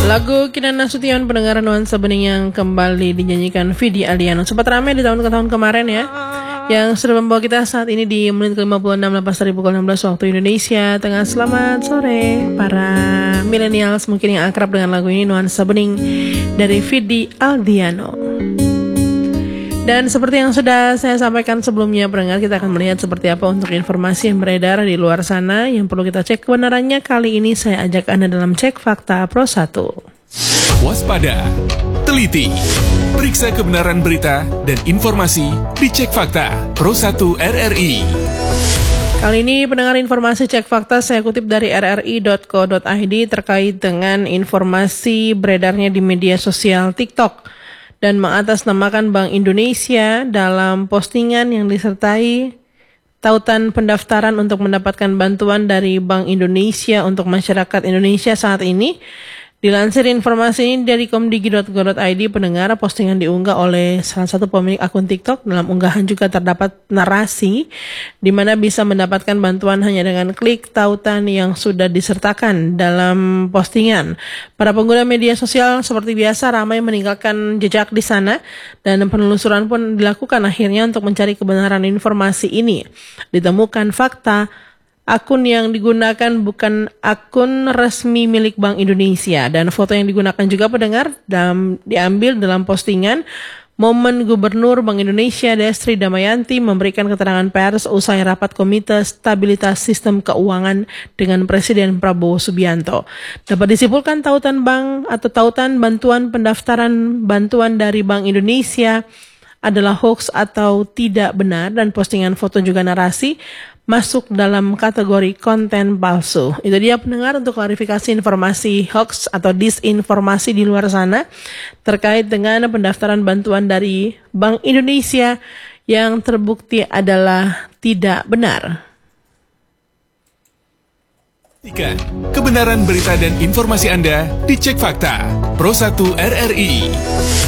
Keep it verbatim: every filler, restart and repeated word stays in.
Lagu Kinan Nasution pendengaran nuansa bening yang kembali dinyanyikan Vidi Aldiano. Sempat ramai di tahun ke tahun kemarin ya, yang sudah membawa kita saat ini di menit ke lima puluh enam lepas dari pukul enam belas waktu Indonesia Tengah. Selamat sore para millennials mungkin yang akrab dengan lagu ini, nuansa bening dari Vidi Aldiano. Dan seperti yang sudah saya sampaikan sebelumnya, pendengar, kita akan melihat seperti apa untuk informasi yang beredar di luar sana yang perlu kita cek kebenarannya. Kali ini saya ajak Anda dalam Cek Fakta Pro satu. Waspada, teliti, periksa kebenaran berita dan informasi di Cek Fakta Pro satu R R I. Kali ini pendengar, informasi Cek Fakta saya kutip dari r r i dot co dot i d terkait dengan informasi beredarnya di media sosial TikTok dan mengatasnamakan Bank Indonesia dalam postingan yang disertai tautan pendaftaran untuk mendapatkan bantuan dari Bank Indonesia untuk masyarakat Indonesia saat ini. Dilansir informasi ini dari komdigi dot go dot i d, pendengar, postingan diunggah oleh salah satu pemilik akun TikTok. Dalam unggahan juga terdapat narasi di mana bisa mendapatkan bantuan hanya dengan klik tautan yang sudah disertakan dalam postingan. Para pengguna media sosial seperti biasa ramai meninggalkan jejak di sana dan penelusuran pun dilakukan akhirnya untuk mencari kebenaran informasi ini. Ditemukan fakta akun yang digunakan bukan akun resmi milik Bank Indonesia, dan foto yang digunakan juga, pendengar, dalam, diambil dalam postingan momen Gubernur Bank Indonesia Destri Damayanti memberikan keterangan pers usai rapat Komite Stabilitas Sistem Keuangan dengan Presiden Prabowo Subianto. Dapat disimpulkan tautan bank atau tautan bantuan pendaftaran bantuan dari Bank Indonesia adalah hoax atau tidak benar, dan postingan foto juga narasi masuk dalam kategori konten palsu. Itu dia, pendengar, untuk klarifikasi informasi hoax atau disinformasi di luar sana terkait dengan pendaftaran bantuan dari Bank Indonesia yang terbukti adalah tidak benar. Pastikan kebenaran berita dan informasi Anda di Cek Fakta Pro satu R R I.